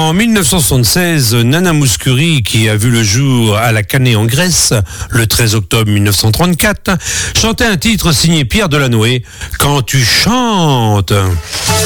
En 1976, Nana Mouskouri, qui a vu le jour à la Canée en Grèce, le 13 octobre 1934, chantait un titre signé Pierre Delanoë, « Quand tu chantes ».